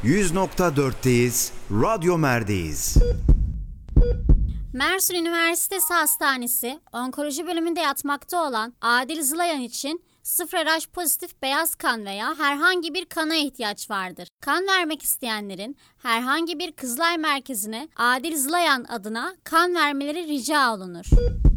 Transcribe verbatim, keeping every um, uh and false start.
yüz nokta dörtteyiz, Radyo Mer'deyiz. Mersin Üniversitesi Hastanesi Onkoloji bölümünde yatmakta olan Adil Zılayan için sıfır R H pozitif beyaz kan veya herhangi bir kana ihtiyaç vardır. Kan vermek isteyenlerin herhangi bir Kızılay merkezine Adil Zılayan adına kan vermeleri rica olunur.